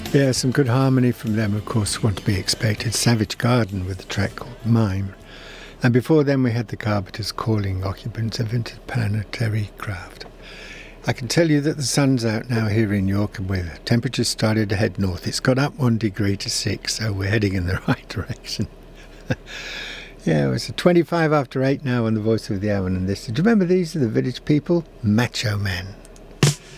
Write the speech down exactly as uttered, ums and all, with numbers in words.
Yeah, some good harmony from them, of course, what to be expected. Savage Garden with a track called Mime. And before then we had the Carpenters calling occupants of interplanetary craft. I can tell you that the sun's out now here in York, and with temperatures started to head north. It's got up one degree to six, so we're heading in the right direction. Yeah, it's twenty-five after eight now on the Voice of the Hour and this. Do you remember these are the Village People? Macho Men.